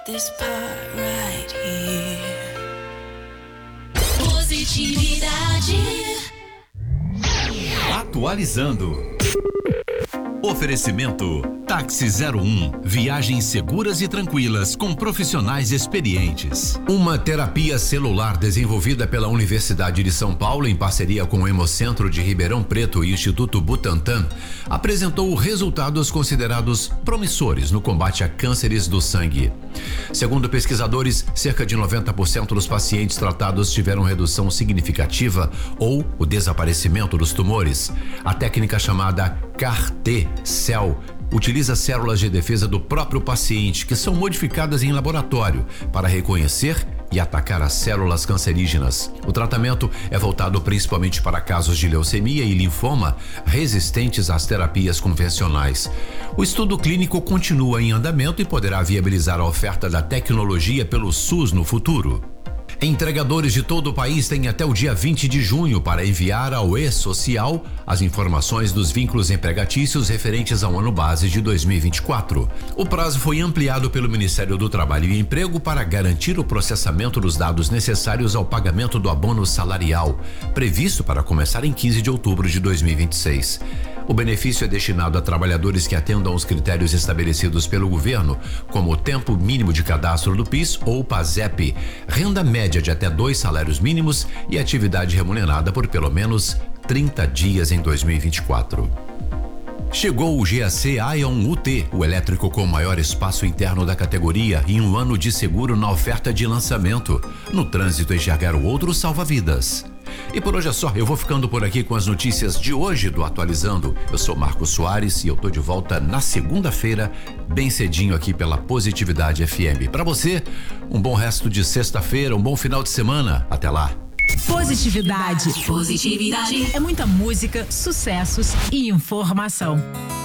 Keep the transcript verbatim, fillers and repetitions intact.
this part right here. Positividade. Atualizando. Oferecimento Táxi zero um, viagens seguras e tranquilas com profissionais experientes. Uma terapia celular desenvolvida pela Universidade de São Paulo em parceria com o Hemocentro de Ribeirão Preto e Instituto Butantan apresentou resultados considerados promissores no combate a cânceres do sangue. Segundo pesquisadores, cerca de noventa por cento dos pacientes tratados tiveram redução significativa ou o desaparecimento dos tumores. A técnica chamada C A R T-cell utiliza células de defesa do próprio paciente que são modificadas em laboratório para reconhecer e atacar as células cancerígenas. O tratamento é voltado principalmente para casos de leucemia e linfoma resistentes às terapias convencionais. O estudo clínico continua em andamento e poderá viabilizar a oferta da tecnologia pelo SUS no futuro. Entregadores de todo o país têm até o dia vinte de junho para enviar ao E-Social as informações dos vínculos empregatícios referentes ao ano base de dois mil e vinte e quatro. O prazo foi ampliado pelo Ministério do Trabalho e Emprego para garantir o processamento dos dados necessários ao pagamento do abono salarial, previsto para começar em quinze de outubro de dois mil e vinte e seis. O benefício é destinado a trabalhadores que atendam aos critérios estabelecidos pelo governo, como o tempo mínimo de cadastro do PIS ou PASEP, renda média de até dois salários mínimos e atividade remunerada por pelo menos trinta dias em dois mil e vinte e quatro. Chegou o G A C Ion U T, o elétrico com maior espaço interno da categoria, em um ano de seguro na oferta de lançamento. No trânsito, enxergar o outro salva vidas. E por hoje é só, eu vou ficando por aqui com as notícias de hoje do Atualizando. Eu sou Marcos Soares e eu tô de volta na segunda-feira, bem cedinho aqui pela Positividade F M. Para você, um bom resto de sexta-feira, um bom final de semana. Até lá. Positividade. Positividade. É muita música, sucessos e informação.